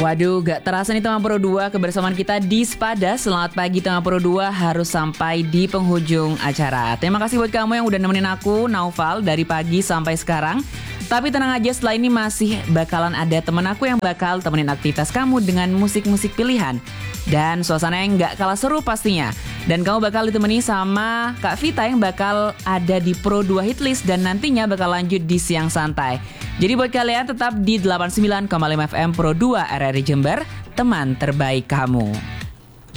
Waduh, gak terasa nih teman Pro 2, kebersamaan kita di Sepada. Selamat pagi teman Pro 2, harus sampai di penghujung acara. Terima kasih buat kamu yang udah nemenin aku, Naufal, dari pagi sampai sekarang. Tapi tenang aja, setelah ini masih bakalan ada teman aku yang bakal temenin aktivitas kamu dengan musik-musik pilihan. Dan suasana yang gak kalah seru pastinya. Dan kamu bakal ditemani sama Kak Vita yang bakal ada di Pro 2 Hitlist dan nantinya bakal lanjut di Siang Santai. Jadi buat kalian tetap di 89,5 FM Pro 2 RRI Jember, teman terbaik kamu.